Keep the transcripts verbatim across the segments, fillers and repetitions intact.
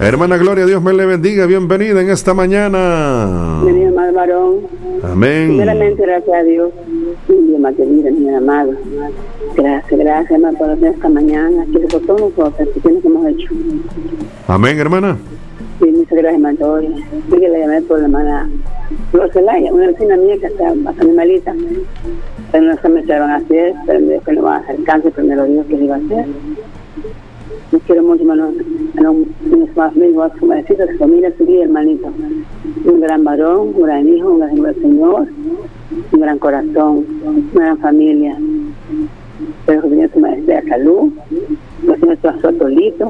Hermana Gloria, Dios me le bendiga, bienvenida en esta mañana. Bienvenido, hermano varón. Amén. Primeramente, gracias a Dios. Dios más querido, mi amado. Gracias, gracias, hermano, por esta mañana. Que por todos nosotros, que que hemos hecho. Amén, hermana. Sí, muchas gracias, hermano. Sí, que le llamé por la hermana Flor Celaya, una vecina mía que está bastante malita. Pero no se me van a hacer, pero me dijo que no va a hacer cáncer, primero Dios que le iba a hacer. Yo quiero mucho, hermano, mis más amigos, su madrecita, su familia, su vida, hermanito. Un gran varón, un gran hijo, un gran del Señor, un gran corazón, una gran familia. Pero que tenía su maestría de salud, los tiene todos solitos.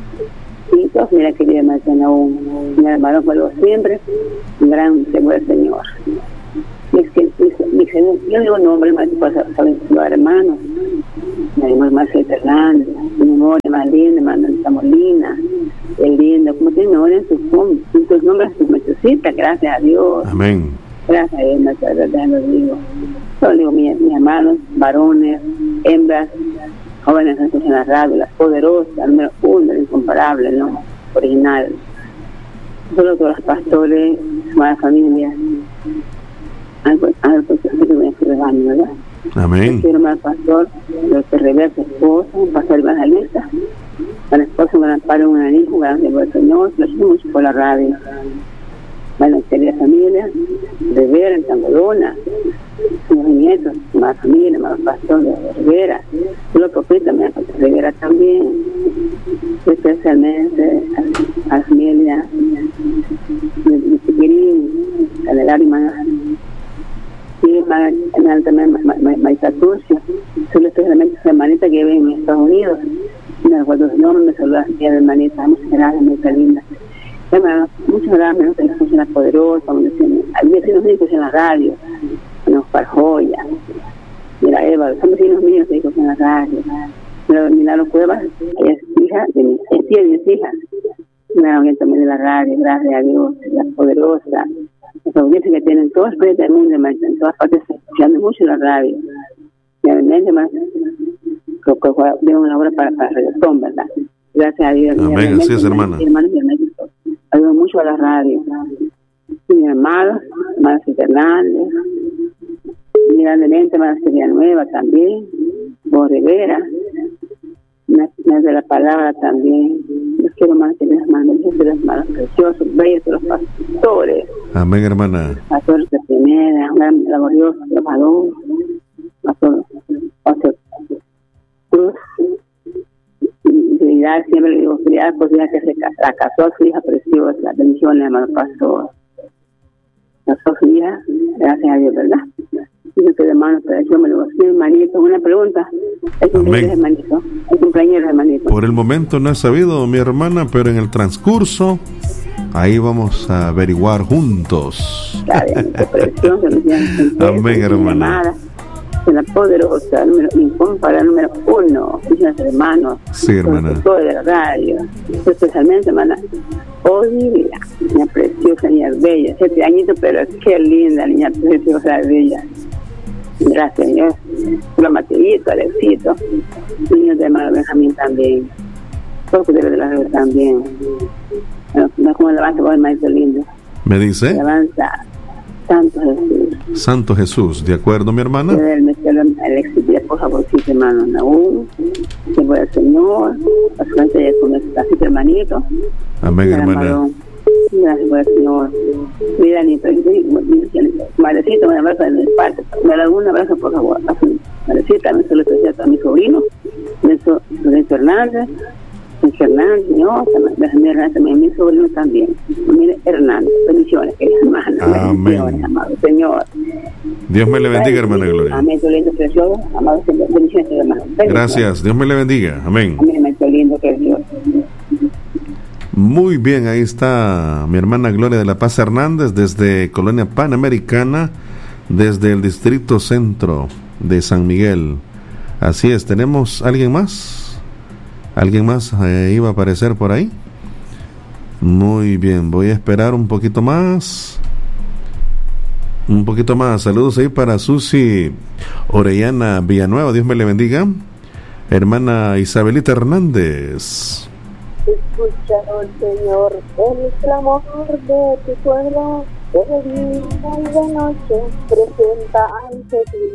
Y todos, mira, querida Martina, un gran varón, vuelvo siempre, un gran seguro del Señor. Y es que, yo digo nombre, saben los hermanos. Me digo más Fernández, mi memoria más linda, Manuelita Molina, el lindo, como tiene memoria en sus, en sus nombres, sus mechecitas, gracias a Dios. Amén. Gracias a Dios, muchas gracias, lo digo. Yo digo, mis, mis hermanos, varones, hembras, jóvenes en la radio, las poderosas, número uno, el incomparable, ¿no? Original. Solo todos los pastores, su madre familia. Algo, algo que se me rebaño, ¿verdad? Amén. Quiero más pastor, lo que revela su esposa, un pastor evangelista, una esposa, un gran padre, un gran hijo, un gran hijo del Señor, lo sigo mucho por la radio. Bueno, querida familia, Rivera, en Tangolona, sus nietos, más familia, más pastor de Rivera, yo lo propito, me Rivera también, especialmente a, a la familia de mi chiquirín, a la lágrima. Sí, también Maita Turcia, soy especialmente su hermanita que vive en Estados Unidos. Me recuerdo su nombre, me saluda a mi hermanita, muchas gracias, muy linda. Muchas gracias, me gusta que escuchen las poderosas, hay vecinos míos que escuchan la radio, nos Parjoya, mira Eva, son vecinos míos que escuchan la radio. Mira, Milagro Cuevas, ella es hija de mis, es tía de mis hijas. Mira, también de la radio, gracias a Dios, la poderosa. Las audiencias que tienen todas partes del mundo, en todas partes, escuchando mucho la radio. Realmente, más, creo que fue una obra para, para reggaetón, ¿verdad? Gracias a Dios. Amén, así es, hermana. Hermanos y hermanos, ayudo mucho a la radio. Mi hermano, hermana Fernández, mi grandemente, hermana Villanueva también, Bo Rivera, más de la palabra también. Los quiero más que las manos, de los manos preciosos, bellos de los pastores. Amén, hermana. Pastores de primera, un gran laborioso, trabajador, pastor, pastor Cruz, fidelidad, siempre le digo, fidelidad, pues ya que se la casó a su hija preciosa, bendiciones, hermano pastor. Casó a su hija, gracias a Dios, ¿verdad? Y yo te hermano, pero yo me lo voy a decir, hermanito, una pregunta. ¿Es cumpleaños, hermanito? ¿Es cumpleaños, hermanito? Por el momento no he sabido, mi hermana, pero en el transcurso, ahí vamos a averiguar juntos. Amén, hermana. De la poderosa, número incomparable, número uno, mis hermanos. Sí, hermana. Todo de la radio, especialmente, hermana Odilia, niña preciosa, niña bella, siete añitos, pero qué linda, niña preciosa, bella. Gracias, Dios. Los Mateito, Alexito, niños de hermano Benjamín también, todos de la radio también. No como alabanza por el maestro lindo. ¿Me dice? Alabanza. Santo Jesús. Santo Jesús, ¿de acuerdo, mi hermana? Alexis, por favor, sí, hermano Naúm, que voy al Señor, a su gente de con así, hermanito. Amén, hermana. Gracias por el Señor. Mira, ni madrecita, un abrazo de mi parte. Me da un abrazo, por favor, a su madrecita, me saludo especial a mi sobrino, Lorenzo Hernández. Hernández, Señor, déjame Hernández también, mi sobrino también. Mire, Hernández, bendiciones, queridos hermanos. Amén. Amado Señor. Dios me le bendiga, hermana Gloria. Amén, tu lindo, precioso, amado Señor, bendiciones, hermano. Gracias, Dios me le bendiga. Amén. Amén, tu lindo, precioso. Muy bien, ahí está mi hermana Gloria de la Paz Hernández desde Colonia Panamericana, desde el Distrito Centro de San Miguel. Así es, ¿tenemos alguien más? ¿Alguien más eh, iba a aparecer por ahí? Muy bien, voy a esperar un poquito más. Un poquito más. Saludos ahí para Susi Orellana Villanueva. Dios me le bendiga. Hermana Isabelita Hernández. Escucha, oh Señor, el clamor de tu pueblo, que de día y de noche presenta ante ti